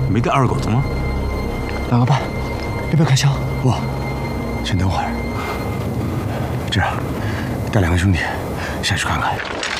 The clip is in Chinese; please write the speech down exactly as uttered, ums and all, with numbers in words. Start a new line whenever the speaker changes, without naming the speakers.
没带二狗子吗？
打个伴，要不要开枪？
不，先等会儿。这样，带两个兄弟下去看看。